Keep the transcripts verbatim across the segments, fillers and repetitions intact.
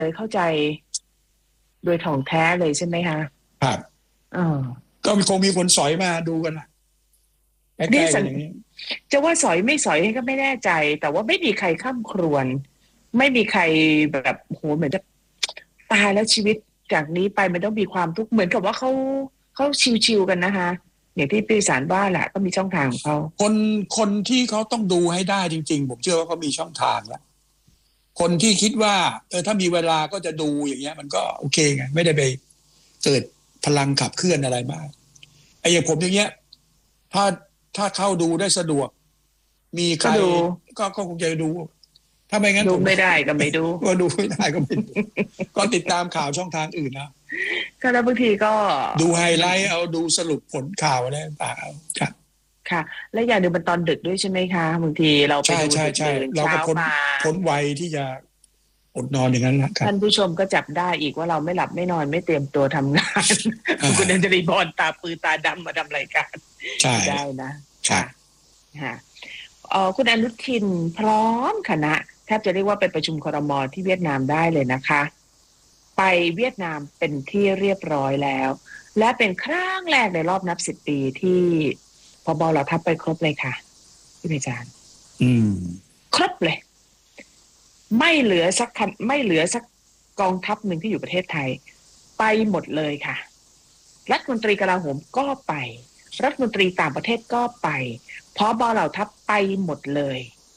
ยเข้าใจโดยถ่องแท้เลยใช่ไหมคะครับอ๋อก็คงมีคนสอยมาดูกันนะใกล้ๆกันอย่างนี้จะว่าสอยไม่สอยก็ไม่แน่ใจแต่ว่าไม่มีใครข้ามครวญไม่มีใครแบบโหเหมือนจะตายแล้วชีวิตจากนี้ไปมันต้องมีความทุกข์เหมือนกับว่าเขาเขาชิวๆกันนะคะอย่างที่พี่สารว่าแหละก็มีช่องทางของเขาคนคนที่เขาต้องดูให้ได้จริงๆผมเชื่อว่าเขามีช่องทางแล้วคนที่คิดว่าเออถ้ามีเวลาก็จะดูอย่างเงี้ยมันก็โอเคไงไม่ได้ไปเกิดพลังขับเคลื่อนอะไรมากไอ้อย่างผมอย่างเงี้ยถ้าถ้าเข้าดูได้สะดวกมีใครก็ก็คงจะดูถ้าไม่งั้นดูผมไม่ได้ก็ไม่ดูก็ดูไม่ได้ก็ไม่ดูก็ติดตามข่าวช่องทางอื่นนะก็แล้วบางทีก็ดูไฮไลท์เอาดูสรุปผลข่าวอะไรต่างๆครับค่ะและอย่างหนึ่งมันตอนดึกด้วยใช่ไหมคะบางทีเราไปดูดึกดื่นเช้ามาพ้นวัยที่จะอดนอนอย่างนั้นนะครับท่านผู้ชมก็จับได้อีกว่าเราไม่หลับไม่นอนไม่เตรียมตัวทำงานคุณเดนจรีบอลตาปืนตาดำมาทำรายการได้นะค่ะค่ะเออคุณอนุทินพร้อมคณะแทบจะเรียกว่าเป็นประชุมครม.ที่เวียดนามได้เลยนะคะไปเวียดนามเป็นที่เรียบร้อยแล้วและเป็นครั้งแรกในรอบนับสิบปีที่พบเหล่าทัพไปครบเลยค่ะพี่อาจารย์อืมครบเลยไม่เหลือสักคันไม่เหลือสักกองทัพหนึ่งที่อยู่ประเทศไทยไปหมดเลยค่ะรัฐมนตรีกลาโหมก็ไปรัฐมนตรีต่างประเทศก็ไปผบเหล่าทัพไปหมดเลย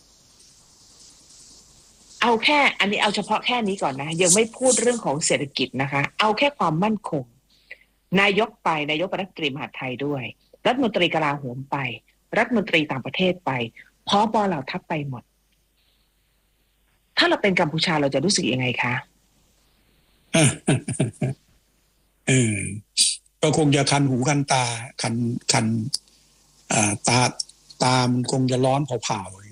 เอาแค่อันนี้เอาเฉพาะแค่นี้ก่อนนะยังไม่พูดเรื่องของเศรษฐกิจนะคะเอาแค่ความมั่นคงนายกไปนายกรัฐมนตรีมหาดไทยด้วยรัฐมนตรีกลาโหมไปรัฐมนตรีต่างประเทศไปผบเหล่าทัพไปหมดถ้าเราเป็นกัมพูชาเราจะรู้สึกยังไงคะเออก็คงจะคันหูคันตาคันคันอ่าตาตามคงจะร้อนเผาๆ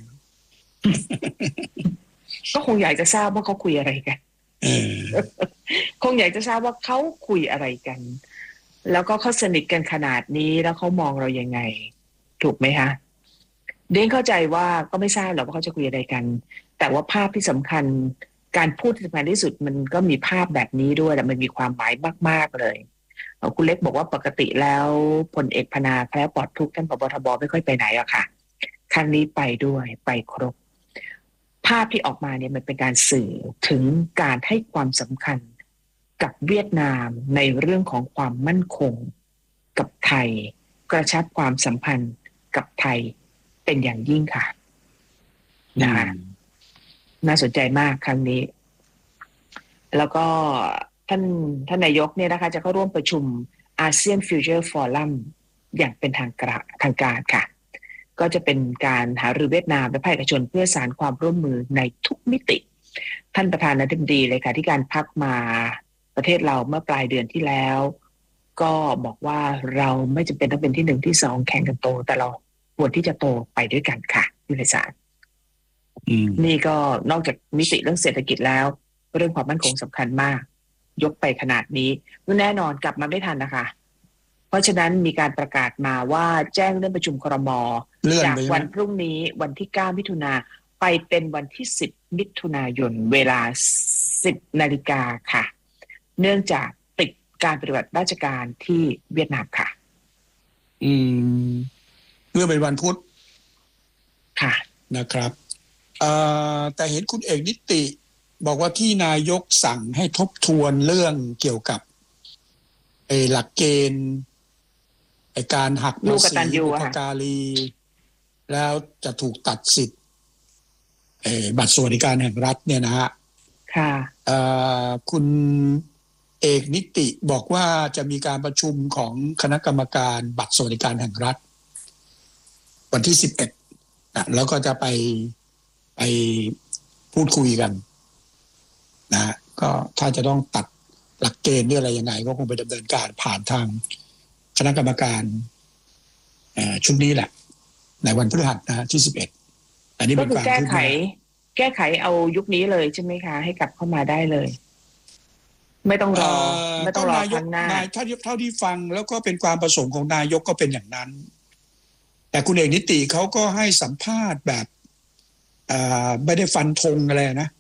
ก็คงอยากจะทราบว่าเขาคุยอะไรกันคงอยากจะทราบว่าเขาคุยอะไรกันแล้วก็เขาสนิทกันขนาดนี้แล้วเขามองเรายังไงถูกไหมคะเด้งเข้าใจว่าก็ไม่ทราบหรอกว่าเขาจะคุยอะไรกันแต่ว่าภาพที่สำคัญการพูดที่สำคัญที่สุดมันก็มีภาพแบบนี้ด้วยแต่มันมีความหมายมากๆเลยคุณเล็กบอกว่าปกติแล้วพลเอกพนาแคล้วปลอดทุกข์ท่านผบ.ทบ.ไม่ค่อยไปไหนอะค่ะครั้งนี้ไปด้วยไปครบภาพที่ออกมาเนี่ยมันเป็นการสื่อถึงการให้ความสำคัญกับเวียดนามในเรื่องของความมั่นคงกับไทยกระชับความสัมพันธ์กับไทยเป็นอย่างยิ่งค่ะนะคะน่าสนใจมากครั้งนี้แล้วก็ท่านท่านนายกเนี่ยนะคะจะเข้าร่วมประชุมอาเซียนฟิวเจอร์ฟอรัมอย่างเป็นทางการทางการค่ะก็จะเป็นการหารือเวียดนามและภาคเอกชนเพื่อสานความร่วมมือในทุกมิติท่านประธานาธิบดีเลยค่ะที่การพักมาประเทศเราเมื่อปลายเดือนที่แล้วก็บอกว่าเราไม่จำเป็นต้องเป็นที่หนึ่งที่สองแข่งกันโตแต่เราควรที่จะโตไปด้วยกันค่ะพี่ไพศาลนี่ก็นอกจากมิติเรื่องเศรษฐกิจแล้วเรื่องความมั่นคงสำคัญมากยกไปขนาดนี้แน่นอนกลับมาไม่ทันนะคะเพราะฉะนั้นมีการประกาศมาว่าแจ้งเรื่องประชุมครม.จากวันพรุ่งนี้วันที่เก้ามิถุนาไปเป็นวันที่สิบมิถุนายนเวลาสิบนาฬิกาค่ะเนื่องจากติดการปฏิบัติราชการที่เวียดนามค่ะอืมเมื่อเป็นวันพุธค่ะนะครับเอ่อแต่เห็นคุณเอกนิติบอกว่าที่นายกสั่งให้ทบทวนเรื่องเกี่ยวกับไอ้หลักเกณฑ์ไอ้การหักภาษีบุพการีแล้วจะถูกตัดสิทธิ์ไอ้บัตรสวัสดิการแห่งรัฐเนี่ยนะฮะค่ะเอ่อคุณเอกนิติบอกว่าจะมีการประชุมของคณะกรรมการบัตรสวัสดิการแห่งรัฐวันที่สิบเอ็ดนะแล้วก็จะไปไปพูดคุยกันนะก็ถ้าจะต้องตัดหลักเกณฑ์หรืออะไรยังไงก็คงไปดำเนินการผ่านทางคณะกรรมการชุดนี้แหละในวันพฤหัสนะที่สิบเอ็ดอันนี้เป็นการแก้ไขแก้ไขเอายุคนี้เลยใช่ไหมคะให้กลับเข้ามาได้เลยไม่ต้องรอไม่ต้องรอครั้งหน้าถ้าเท่าที่ฟังแล้วก็เป็นความประสงค์ของนายกก็เป็นอย่างนั้นแต่คุณเอกนิติเขาก็ให้สัมภาษณ์แบบไม่ได้ฟันธงอะไรนะ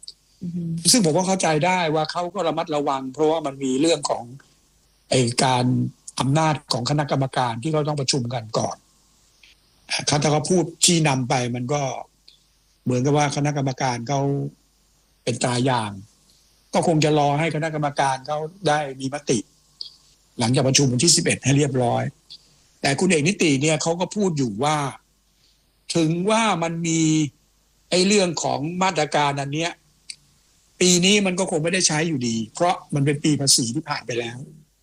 ซึ่งผมก็เข้าใจได้ว่าเขาก็ระมัดระวังเพราะว่ามันมีเรื่องของไอ้การอำนาจของคณะกรรมการที่เขาต้องประชุมกันก่อนถ้าเขาพูดชี้นำไปมันก็เหมือนกับว่าคณะกรรมการเขาเป็นตราอย่างก็คงจะรอให้คณะกรรมการเขาได้มีมติหลังจากประชุมวันที่สิบเอ็ดให้เรียบร้อยแต่คุณเอกนิติเนี่ยเขาก็พูดอยู่ว่าถึงว่ามันมีไอ้เรื่องของมาตรการอันเนี้ยปีนี้มันก็คงไม่ได้ใช้อยู่ดีเพราะมันเป็นปีภาษีที่ผ่านไปแล้ว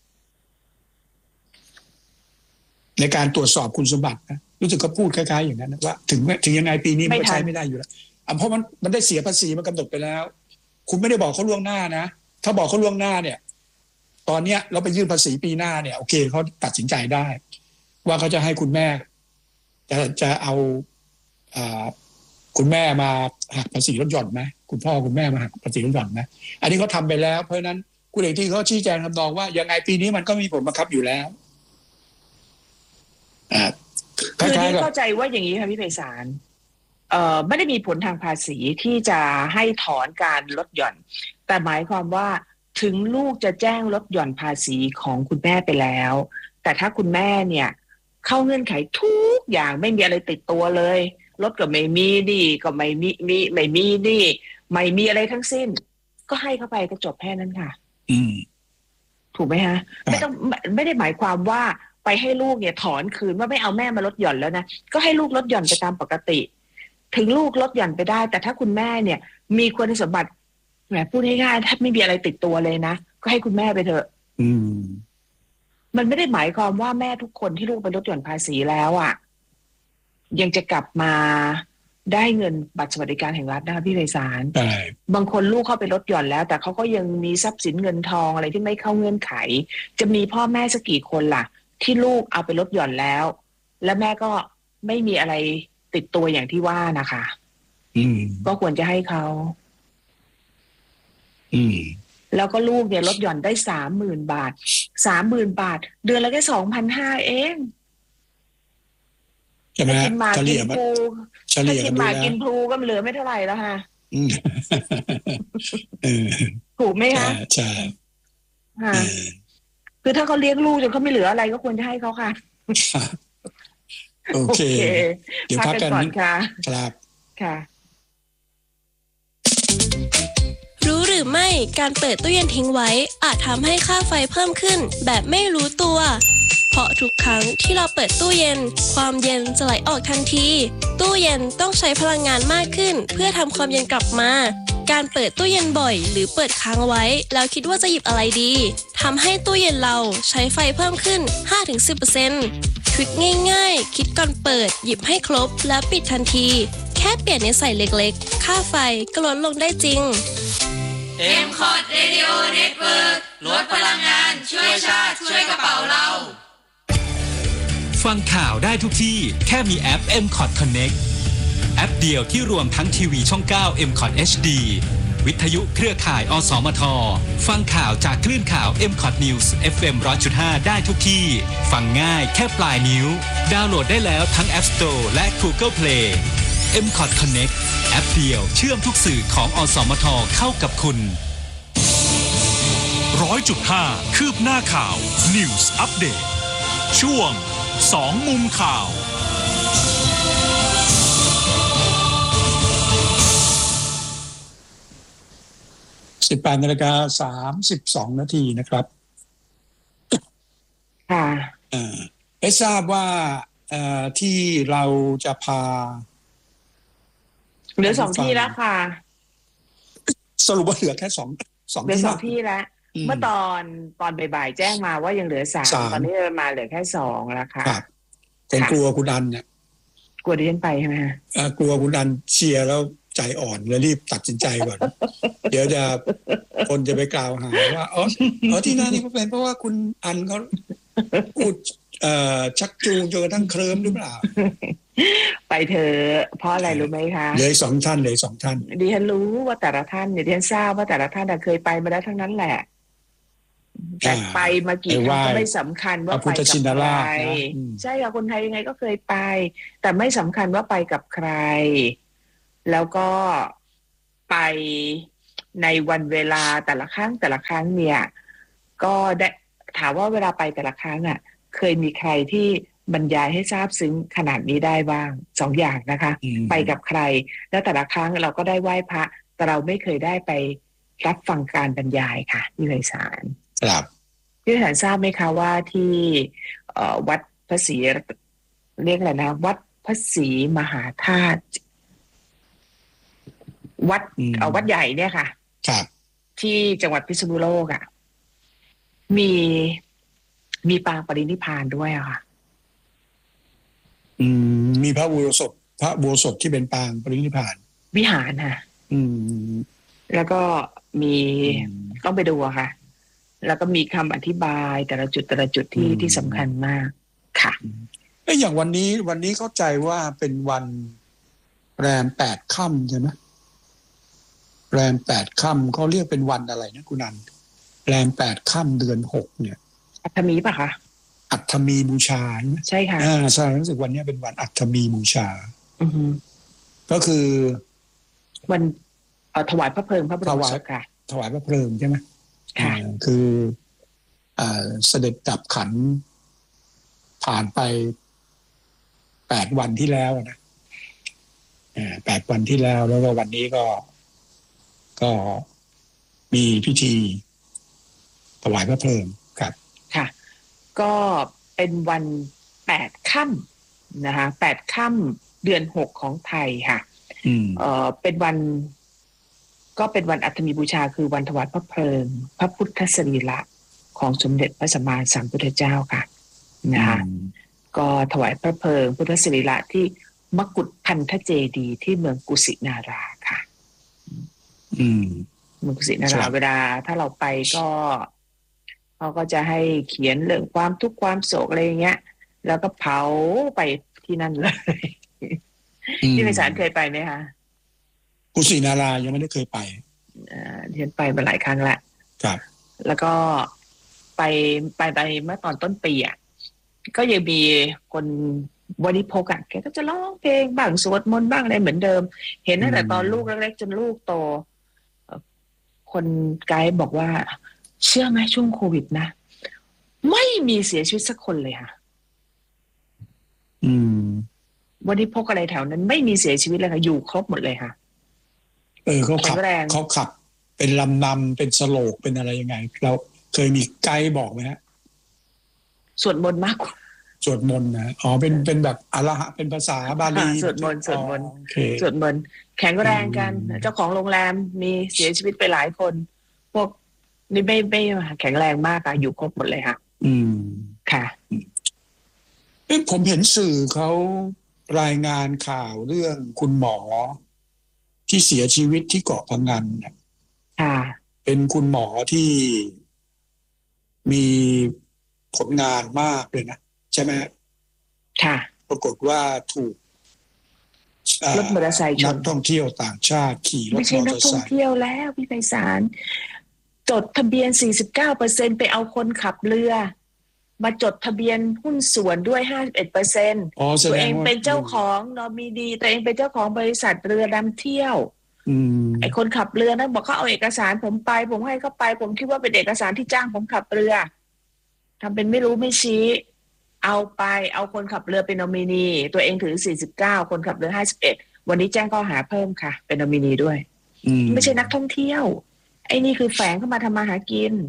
ในการตรวจสอบคุณสมบัตินะรู้สึกเขาพูดคล้ายๆอย่างนั้นว่าถึงถึงยังไงปีนี้มันก็ใช้ไม่ได้อยู่แล้วเพราะมันมันได้เสียภาษีมันกำหนดไปแล้วคุณไม่ได้บอกเขาล่วงหน้านะถ้าบอกเขาล่วงหน้าเนี่ยตอนเนี้ยเราไปยื่นภาษีปีหน้าเนี่ยโอเคเขาตัดสินใจได้ว่าเขาจะให้คุณแม่จะจะเอาอ่าคุณแม่มาหักภาษีลดหย่อนไหมคุณพ่อคุณแม่มาหักภาษีลดหย่อนไหมอันนี้เขาทำไปแล้วเพราะฉะนั้นคุณเอกที่เขาชี้แจงทำนองว่ายังไงปีนี้มันก็มีผลบังคับอยู่แล้วอ่าคือที่เข้าใจว่าอย่างนี้ค่ะพี่ไพศาลเอ่อไม่ได้มีผลทางภาษีที่จะให้ถอนการลดหย่อนแต่หมายความว่าถึงลูกจะแจ้งลดหย่อนภาษีของคุณแม่ไปแล้วแต่ถ้าคุณแม่เนี่ยเข้าเงื่อนไขทุกอย่างไม่มีอะไรติดตัวเลยรถก็ไม่มีดีก็ไม่มีมีไม่มีดีไม่มีอะไรทั้งสิ้นก็ให้เข้าไปก็จบแค่นั้นค่ะอืมถูกไหมฮะไม่ต้องไม่ได้หมายความว่าไปให้ลูกเนี่ยถอนคืนว่าไม่เอาแม่มาลดหย่อนแล้วนะก็ให้ลูกลดหย่อนไปตามปกติถึงลูกลดหย่อนไปได้แต่ถ้าคุณแม่เนี่ยมีคุณสมบัติแหมพูดง่ายๆถ้าไม่มีอะไรติดตัวเลยนะก็ให้คุณแม่ไปเถอะอืมมันไม่ได้หมายความว่าแม่ทุกคนที่ลูกไปลดหย่อนภาษีแล้วอ่ะยังจะกลับมาได้เงินบัตรสวัสดิการแห่งรัฐนะคะพี่ไพศาลบางคนลูกเข้าไปลดหย่อนแล้วแต่เขาก็ยังมีทรัพย์สินเงินทองอะไรที่ไม่เข้าเงื่อนไขจะมีพ่อแม่สักกี่คนล่ะที่ลูกเอาไปลดหย่อนแล้วและแม่ก็ไม่มีอะไรติดตัวอย่างที่ว่านะคะอืมก็ควรจะให้เขาอืมแล้วก็ลูกเนี่ยลดหย่อนได้สามหมื่นบาทสามหมื่นบาทเดือนละแค่สองพันห้าเองใช่ไหมกินหมากกินพลูเฉลี่ยกินหมากกินพลูก็เหลือไม่เท่าไหร่แล้วค่ะถูกไหมคะใช่ค่ะคือถ้าเขาเลี้ยงลูกจนเขาไม่เหลืออะไรก็ควรจะให้เขาค่ะโอเคเดี๋ยวพักกันก่อนค่ะครับค่ะรู้หรือไม่การเปิดตู้เย็นทิ้งไว้อาจทำให้ค่าไฟเพิ่มขึ้นแบบไม่รู้ตัวเพราะทุกครั้งที่เราเปิดตู้เย็นความเย็นจะไหลออกทันทีตู้เย็นต้องใช้พลังงานมากขึ้นเพื่อทำความเย็นกลับมาการเปิดตู้เย็นบ่อยหรือเปิดค้างไว้แล้วคิดว่าจะหยิบอะไรดีทำให้ตู้เย็นเราใช้ไฟเพิ่มขึ้น ห้าถึงสิบเปอร์เซ็นต์ ทริคง่ายๆคิดก่อนเปิดหยิบให้ครบแล้วปิดทันทีแค่เปลี่ยนนิสัยเล็กๆค่าไฟก็ลดลงได้จริงเอ็ม คอท Radio Network ลดพลังงานช่วยชาติช่วยกระเป๋าเราฟังข่าวได้ทุกที่แค่มีแอป เอ็ม คอท Connect แอปเดียวที่รวมทั้งทีวีช่องเก้า เอ็ม คอท เอช ดี วิทยุเครือข่าย อสมท ฟังข่าวจากคลื่นข่าว เอ็ม คอท News เอฟ เอ็ม หนึ่งร้อยจุดห้า ได้ทุกที่ฟังง่ายแค่ปลายนิ้วดาวน์โหลดได้แล้วทั้ง App Store และ Google Play เอ็ม คอท Connect แอปเดียวเชื่อมทุกสื่อของอสมทเข้ากับคุณหนึ่งร้อยจุดห้า คืบหน้าข่าว News Update ช่วงสองมุมข่าวสิบแปดนาฬิกาสามสิบสองนาทีนะครับค่ะเอ่อได้ทราบว่าเอ่อที่เราจะพาเหลือสองที่แล้วค่ะสรุปว่าเหลือแค่สองสองเหลือสองที่แล้วเมื่อตอนตอนบ่ายๆแจ้งมาว่ายังเหลือสามตอนนี้มาเหลือแค่สองแล้วค่ะผมกลัวคุณดันเนี่ยกลัวดิฉันไปใช่ไหมฮะกลัวคุณดันเชียร์แล้วใจอ่อนเลยรีบตัดสินใจก่อนเดี๋ยวจะคนจะไปกล่าวหาว่าอ๋ออ๋อที่นั่นนี่เป็นเพราะว่าคุณอันเขาพูดเอ่อชักจูงจนกระทั่งเคลิ้มหรือเปล่าไปเถอะเพราะอะไรรู้ไหมคะเลยสองท่านเลยสองท่านดิฉันรู้ว่าแต่ละท่านเนี่ยดิฉันทราบว่าแต่ละท่านเคยไปมาแล้วทั้งนั้นแหละแต่ไปมากี่ครั้งก็ไม่สำคัญว่าไปกับใครใช่ค่ะคนไทยยังไงก็เคยไปแต่ไม่สำคัญว่าไปกับใครแล้วก็ไปในวันเวลาแต่ละครั้งแต่ละครั้งเนี่ยก็ได้ถามว่าเวลาไปแต่ละครั้งอ่ะเคยมีใครที่บรรยายให้ทราบซึ้งขนาดนี้ได้บ้างสองอย่างนะคะไปกับใครแล้วแต่ละครั้งเราก็ได้ไหว้พระแต่เราไม่เคยได้ไปรับฟังการบรรยายค่ะพี่ไพศาลครับพี่ไพศาลทราบไหมคะว่าที่วัดพระศรีเรียกอะไรนะวัดพระศรีมหาธาตุวัดเอาวัดใหญ่เนี่ยค่ะครับที่จังหวัดพิษณุโลกอ่ะมีมีปางปรินิพพานด้วยอะค่ะอืมมีพระอุโบสถพระอุโบสถที่เป็นปางปรินิพพานวิหารค่ะอืมแล้วก็มีต้องไปดูอะค่ะแล้วก็มีคำอธิบายแต่ละจุดแต่ละจุดที่ที่สำคัญมากค่ะเอ้ยอย่างวันนี้วันนี้เข้าใจว่าเป็นวันแรมแปดค่ำใช่ไหมแรมแปดค่ำเขาเรียกเป็นวันอะไรนะคุณนันแรมแปดค่ำเดือนหกเนี่ยอัฐมีป่ะคะอัฐมีบูชาใช่ค่ะอ่าใช่รู้สึกวันนี้เป็นวันอัฐมีบูชาอือฮึก็คือวันเอ่อถวายพระเพลิงพระบรมศพค่ะถวายพระเพลิงใช่ไหมค่ะคืออ่าเสด็จดับขันผ่านไปแปดวันที่แล้วนะอ่าแปดวันที่แล้วแล้วก็วันนี้ก็ก็มีพิธีถวายพระเพลิงครับค่ะก็เป็นวันแปดค่ำนะคะแปดค่ำเดือนหกของไทยค่ะเอ่อเป็นวันก็เป็นวันอัฐมีบูชาคือวันถวายพระเพลิงพระพุทธสรีระของสมเด็จพระสัมมาสัมพุทธเจ้าค่ะนะคะก็ถวายพระเพลิงพุทธสรีระที่มกุฏพันธเจดีย์ที่เมืองกุสินาราค่ะอืมเมืองกุสินาราเวลาถ้าเราไปก็เขาก็จะให้เขียนเรื่องความทุกข์ความโศกอะไรอย่างเงี้ยแล้วก็เผาไปที่นั่นเลยที่ไพศาลเคยไปไหมคะกุสินารายังไม่ได้เคยไปอ่าเรียนไปมาหลายครั้งละครับแล้วก็ไปไปไปเมื่อตอนต้นปีอ่ะก็ยังมีคนบริโภคอ่ะแกก็จะร้องเพลงบ้างสวดมนต์บ้างอะไรเหมือนเดิมเห็นตั้งแต่ตอนลูกเล็กๆจนลูกโตคนไกด์บอกว่าเชื่อไหมช่วงโควิดนะไม่มีเสียชีวิตสักคนเลยค่ะอืมวันนี้พกอะไรแถวนั้นไม่มีเสียชีวิตเลยค่ะอยู่ครบหมดเลยค่ะเออเขาขับเขาขับเป็นลำนำเป็นสโลกเป็นอะไรยังไงเราเคยมีไกด์บอกไหมฮะสวดมนต์มากกว่าสวดมนต์นะอ๋อเป็นเป็นแบบอรหะเป็นภาษาบาลีสวดมนต์สวดมนต์สวดมนต์แข็งแรงกันเจ้าของโรงแรมมีเสียชีวิตไปหลายคนพวกนี่ไม่ไม่แข็งแรงมากค่ะอยู่ครบหมดเลยค่ะอืมค่ะเอ๊ะผมเห็นสื่อเขารายงานข่าวเรื่องคุณหมอที่เสียชีวิตที่เกาะพะงันค่ะเป็นคุณหมอที่มีผลงานมากเลยนะใช่ไหมค่ะปรากฏว่าถูกรถมอเตอร์ไซค์ชนนักท่องเที่ยวต่างชาติขี่รถมอเตอร์ไซค์ไม่ใช่นักท่องเที่ยวแล้วพี่ไพศาลจดทะเบียน สี่สิบเก้าเปอร์เซ็นต์ ไปเอาคนขับเรือมาจดทะเบียนหุ้นส่วนด้วย ห้าสิบเอ็ดเปอร์เซ็นต์ ตัวเองเป็นเจ้าของนอมินีตัวเองเป็นเจ้าของบริษัทเรือนำเที่ยวไอ้คนขับเรือนั้นบอกเขาเอาเอกสารผมไปผมให้เขาไปผมคิดว่าเป็นเอกสารที่จ้างผมขับเรือทำเป็นไม่รู้ไม่ชี้เอาไปเอาคนขับเรือเป็นนอมินีตัวเองถือสี่สิบเก้าคนขับเรือห้าสิบเอ็ดวันนี้แจ้งข้อหาเพิ่มค่ะเป็นนอมินีด้วยไม่ใช่นักท่องเที่ยวไอ้นี่คือแฝงเข้ามาทำมาหากิน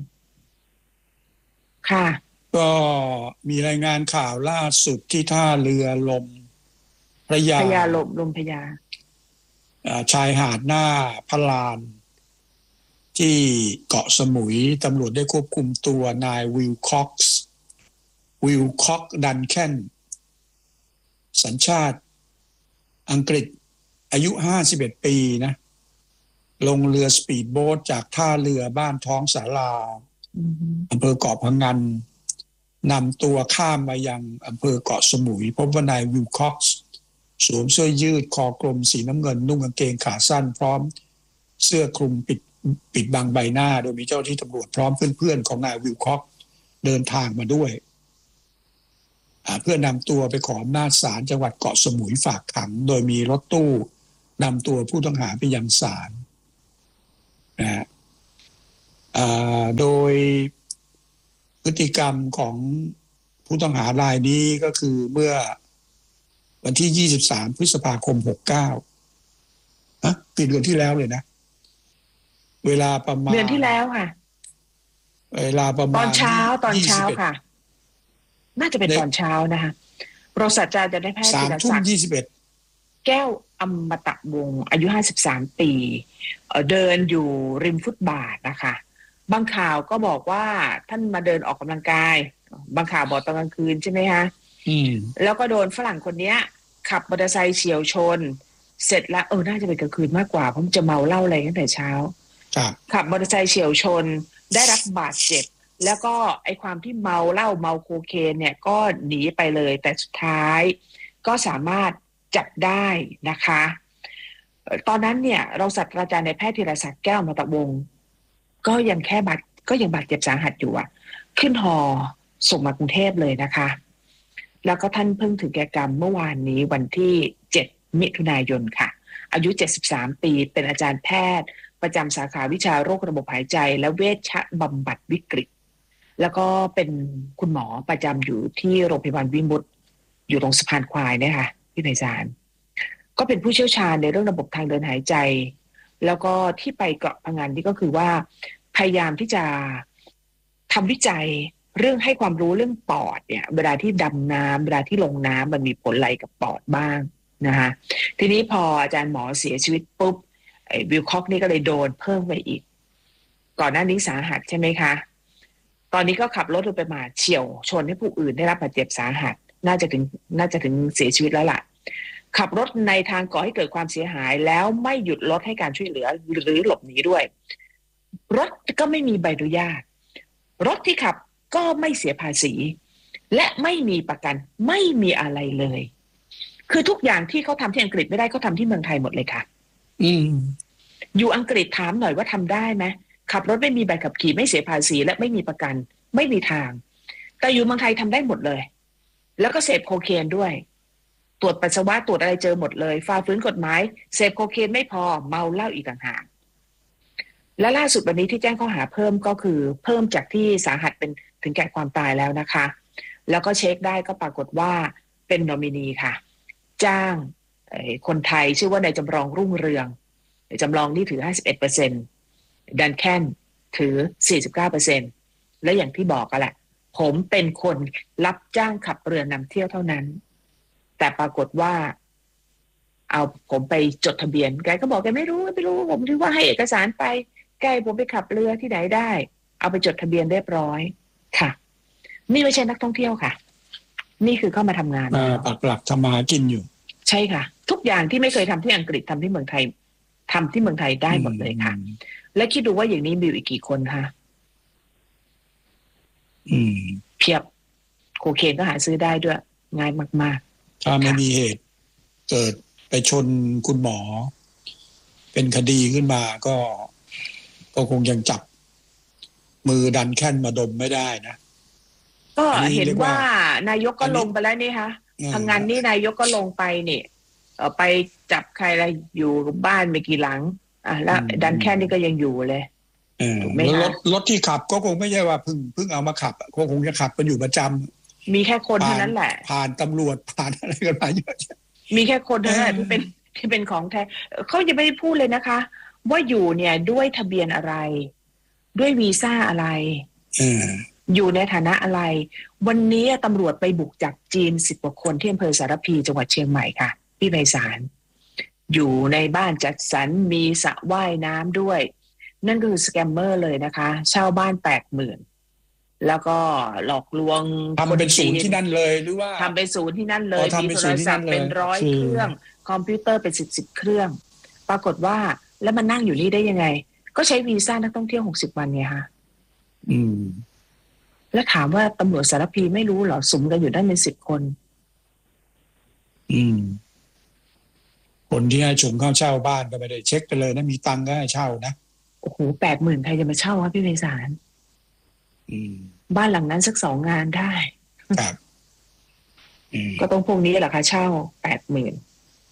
ค่ะก็มีรายงานข่าวล่าสุดที่ท่าเรือลมพระยาพระยาลมลมพระยาชายหาดหน้าพะลานที่เกาะสมุยตำรวจได้ควบคุมตัวนายวิลค็อกซ์วิลค็อกดันแคนสัญชาติอังกฤษอายุห้าสิบเอ็ดปีนะลงเรือสปีดโบ๊ทจากท่าเรือบ้านท้องสาราอำเภอเกาะพะงันนำตัวข้ามมายังอำเภอเกาะสมุยพบว่านายวิลค็อกซ์สวมเสื้อยืดคอกลมสีน้ำเงินนุ่งกางเกงขาสั้นพร้อมเสื้อคลุมปิดปิดบังใบหน้าโดยมีเจ้าหน้าที่ตำรวจพร้อมเพื่อนๆของนายวิลค็อกซ์เดินทางมาด้วยเพื่อนำตัวไปขออำนาจศาลจังหวัดเกาะสมุยฝากขังโดยมีรถตู้นำตัวผู้ต้องหาไปยังศาลนะฮะโดยพฤติกรรมของผู้ต้องหารายนี้ก็คือเมื่อวันที่ยี่สิบสามพฤษภาคมหกสิบเก้าฮะปีเดือนที่แล้วเลยนะเวลาประมาณเดือนที่แล้วค่ะเวลาประมาณตอนเช้าตอนเช้าค่ะน่าจะเป็นตอนเช้านะคะรองศาสตราจารย์นายแพทย์ธีรศักดิ์แก้วอมตะวงศ์อายุห้าสิบสามปีเดินอยู่ริมฟุตบาทนะคะบางข่าวก็บอกว่าท่านมาเดินออกกำลังกายบางข่าวบอกตอนกลางคืนใช่ไหมคะแล้วก็โดนฝรั่งคนนี้ขับมอเตอร์ไซค์เฉี่ยวชนเสร็จแล้วเออน่าจะเป็นกลางคืนมากกว่าเพราะมันจะเมาเหล้าอะไรตั้งแต่เช้าขับมอเตอร์ไซค์เฉี่ยวชนได้รับบาดเจ็บแล้วก็ไอ้ความที่เมาเหล้าเมาโคเคนเนี่ยก็หนีไปเลยแต่สุดท้ายก็สามารถจับได้นะคะตอนนั้นเนี่ยเราศาสตราจารย์นายแพทย์ธีรศักดิ์แก้วอมตะวงศ์ก็ยังแค่บาดก็ยังบาดเจ็บสาหัสอยู่อ่ะขึ้นฮอส่งมากรุงเทพเลยนะคะแล้วก็ท่านเพิ่งถึงแก่กรรมเมื่อวานนี้วันที่เจ็ดมิถุนายนค่ะอายุเจ็ดสิบสามปีเป็นอาจารย์แพทย์ประจำสาขาวิชาโรคระบบหายใจและเวชบำบัดวิกฤตแล้วก็เป็นคุณหมอประจำอยู่ที่โรงพยาบาลวิมุตติอยู่ตรงสะพานควายเนี่ยค่ะพี่ไพศาลก็เป็นผู้เชี่ยวชาญในเรื่องระบบทางเดินหายใจแล้วก็ที่ไปเกาะพะงันนี่ก็คือว่าพยายามที่จะทำวิจัยเรื่องให้ความรู้เรื่องปอดเนี่ยเวลาที่ดำน้ำเวลาที่ลงน้ำมันมีผลอะไรกับปอดบ้างนะคะทีนี้พออาจารย์หมอเสียชีวิตปุ๊บไอ้วิลคอกนี่ก็เลยโดนเพิ่มไปอีกก่อนหน้านี้สาหัสใช่ไหมคะตอนนี้ก็ขับรถไปมาเฉี่ยวชนให้ผู้อื่นได้รับบาดเจ็บสาหัสน่าจะถึงน่าจะถึงเสียชีวิตแล้วล่ะขับรถในทางก่อให้เกิดความเสียหายแล้วไม่หยุดรถให้การช่วยเหลือหรือหลบหนีด้วยรถก็ไม่มีใบอนุญาตรถที่ขับก็ไม่เสียภาษีและไม่มีประกันไม่มีอะไรเลยคือทุกอย่างที่เขาทำที่อังกฤษไม่ได้เขาทำที่เมืองไทยหมดเลยค่ะอืมอยู่อังกฤษถามหน่อยว่าทำได้ไหมขับรถไม่มีใบขับขี่ไม่เสียภาษีและไม่มีประกันไม่มีทางแต่อยู่เมืองไทยทำได้หมดเลยแล้วก็เสพโคเคนด้วยตรวจปัสสาวะตรวจอะไรเจอหมดเลยฝ่าฝืนกฎหมายเสพโคเคนไม่พอเมาเหล้าอีกต่างหากและล่าสุดวันนี้ที่แจ้งข้อหาเพิ่มก็คือเพิ่มจากที่สาหัสเป็นถึงแก่ความตายแล้วนะคะแล้วก็เช็คได้ก็ปรากฏว่าเป็นนอมินีค่ะจ้างคนไทยชื่อว่านายจำลองรุ่งเรืองจำลองนี่ถือ ห้าสิบเอ็ดเปอร์เซ็นต์ ดันแคนถือ สี่สิบเก้าเปอร์เซ็นต์ และอย่างที่บอกกันแหละผมเป็นคนรับจ้างขับเรือนำเที่ยวเท่านั้นแต่ปรากฏว่าเอาผมไปจดทะเบียนแกก็บอกแกไม่รู้ไม่รู้ผมถือว่าให้เอกสารไปแกผมไปขับเรือที่ไหนได้เอาไปจดทะเบียนเรียบร้อยค่ะนี่ไม่ใช่นักท่องเที่ยวค่ะนี่คือเข้ามาทำงานมาปักหลักทำมากินอยู่ใช่ค่ะทุกอย่างที่ไม่เคยทำที่อังกฤษทำที่เมืองไทยทำที่เมืองไทยได้หมดเลยค่ะและคิดดูว่าอย่างนี้มีอีกกี่คนคะอืมเพียบโคเคนก็หาซื้อได้ด้วยง่ายมากๆถ้าไม่มีเหตุเกิดไปชนคุณหมอเป็นคดีขึ้นมาก็ก็คงยังจับมือดันแค่นมาดมไม่ได้นะก็เห็นว่านายกก็ลงไปแล้วนี่คะทำงานนี่นายกก็ลงไปนี่เออไปจับใครอะไรอยู่บ้านไม่กี่หลังอ่ะแล้วดันแค่นนี่ก็ยังอยู่เลยถูกไหมรถรถที่ขับก็คงไม่ใช่ว่าเพิ่งเพิ่งเอามาขับก็คงจะขับกันอยู่ประจำมีแค่คนเท่านั้นแหละผ่านตำรวจผ่านอะไรกันมาเยอะมีแค่คนเท่านั้นที่เป็นที่เป็นของแท้เขาจะไม่ได้พูดเลยนะคะว่าอยู่เนี่ยด้วยทะเบียนอะไรด้วยวีซ่าอะไรอยู่ในฐานะอะไรวันนี้ตำรวจไปบุกจับจีนสิบกว่าคนที่อำเภอสารพีจังหวัดเชียงใหม่ค่ะพี่ไพศาลอยู่ในบ้านจัดสรรมีสระว่ายน้ำด้วยนั่นก็คือสแกมเมอร์เลยนะคะเช่าบ้านแปดหมื่นแล้วก็หลอกลวงทำเป็นศูนย์ที่นั่นเลยหรือว่าทำเป็นศูนย์ที่นั่นเลยมีโทรศัพท์เป็นร้อยเครื่องคอมพิวเตอร์เป็นสิบสิบเครื่องปรากฏว่าแล้วมันนั่งอยู่นี่ได้ยังไงก็ใช้วีซ่านักท่องเที่ยวหกสิบวันไงคะอืมแล้วถามว่าตำรวจสารพีไม่รู้เหรอสุมกันอยู่ได้เป็นสิบคนอืมคนที่ให้ชมเข้าเช่าบ้านก็ไม่ได้เช็คไปเลยนะมีตังค์ก็ให้เช่านะโอ้โหแปดหมื่นใครจะมาเช่าครับพี่ไพศาลอืมบ้านหลังนั้นสักสองงานได้ครับก็ต้องพวกนี้แหละค่ะเช่าแปดหมื่น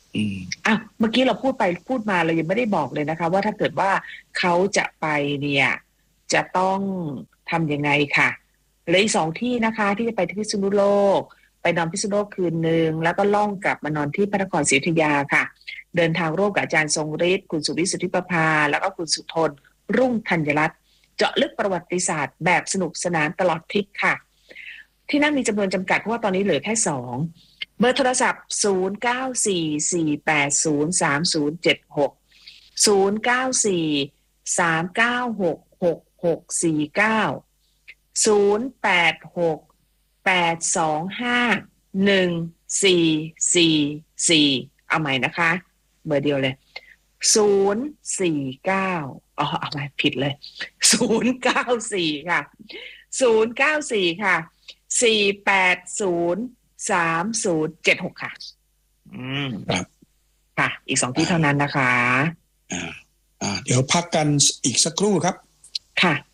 อืมอ่ะเมื่อกี้เราพูดไปพูดมาเรายังไม่ได้บอกเลยนะคะ ว่าถ้าเกิดว่าเขาจะไปเนี่ยจะต้องทำยังไงค่ะเหลืออีกสองที่นะคะที่จะไปที่พิษณุโลกไปนอนพิษณุโลกคืนหนึ่งแล้วก็ล่องกลับมานอนที่พระนครศรีอยุธยาค่ะเดินทางร่วมกับอาจารย์ทรงฤทธิ์คุณสุวิทย์สุทธิประภาแล้วก็คุณสุทนรุ่งธัญรัตน์เจาะลึกประวัติศาสตร์แบบสนุกสนานตลอดทริปค่ะที่นั่งมีจำนวนจำกัดเพราะว่าตอนนี้เหลือแค่สองเบอร์โทรศัพท์ศูนย์ เก้า สี่ สี่ แปด ศูนย์ สาม ศูนย์ เจ็ด หก ศูนย์ เก้า สี่ สาม เก้า หก หก หก สี่ เก้า ศูนย์ แปด หก แปด สอง ห้า หนึ่ง สี่ สี่ สี่เอาใหม่นะคะเบอร์เดียวเลยศูนย์ สี่ เก้าอ๋อเอาใหม่ผิดเลยศูนย์ เก้า สี่ ค่ะศูนย์ เก้า สี่ ค่ะสี่ แปด ศูนย์ สาม ศูนย์ เจ็ด หกค่ะอืมครับค่ะอีกสองที่เท่านั้นนะคะอ่าอ่าเดี๋ยวพักกันอีกสักครู่ครับค่ะ